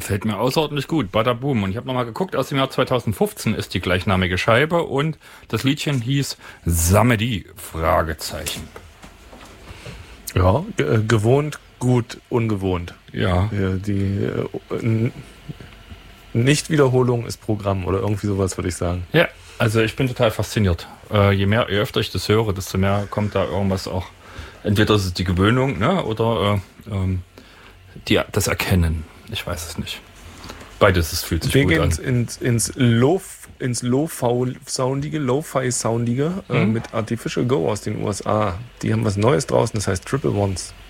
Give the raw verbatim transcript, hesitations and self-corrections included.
Gefällt mir außerordentlich gut, Bada Boom. Und ich habe nochmal geguckt, aus dem Jahr zweitausendfünfzehn ist die gleichnamige Scheibe und das Liedchen hieß Samedi, Fragezeichen. Ja, ge- gewohnt, gut, ungewohnt. Ja. Ja, die äh, n- Nicht-Wiederholung ist Programm oder irgendwie sowas, würde ich sagen. Ja, also ich bin total fasziniert. Äh, je mehr, je öfter ich das höre, desto mehr kommt da irgendwas auch. Entweder ist es die Gewöhnung, ne, oder äh, ähm, die, das Erkennen. Ich weiß es nicht. Beides, es fühlt sich Wir gut gehen an. ins, ins Low, ins Low-Soundige, Lo-Fi-Soundige äh, Hm? mit Artificial Go aus den U S A. Die haben was Neues draußen, das heißt Triple Ones.